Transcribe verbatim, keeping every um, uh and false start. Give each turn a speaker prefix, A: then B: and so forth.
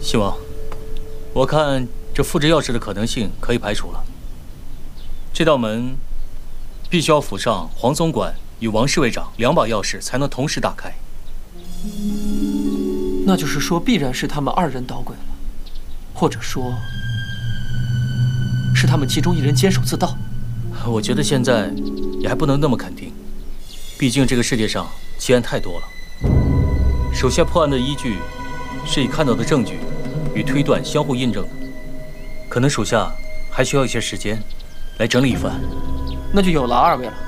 A: 信王，我看这复制钥匙的可能性可以排除了。这道门必须要府上黄总管与王侍卫长两把钥匙才能同时打开。
B: 那就是说，必然是他们二人捣鬼了，或者说，是他们其中一人监守自盗。
A: 我觉得现在也还不能那么肯定，毕竟这个世界上奇案太多了。首先破案的依据是以看到的证据与推断相互印证的，可能属下还需要一些时间来整理一番。
B: 那就有劳二位了。